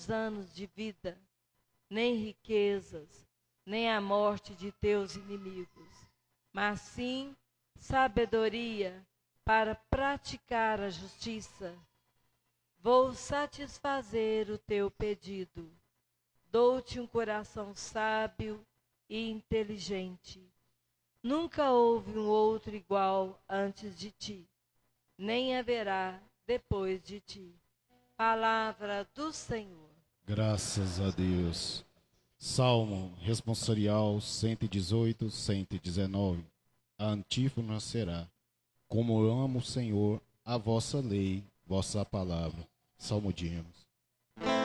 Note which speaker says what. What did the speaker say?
Speaker 1: longos anos de vida, nem riquezas, nem a morte de teus inimigos, mas sim sabedoria para praticar a justiça. Vou satisfazer o teu pedido. Dou-te um coração sábio e inteligente. Nunca houve um outro igual antes de ti, nem haverá depois de ti. Palavra do Senhor.
Speaker 2: Graças a Deus. Salmo responsorial 118, 119. A antífona será: como eu amo, Senhor, a vossa lei, vossa palavra. Salmodiemos.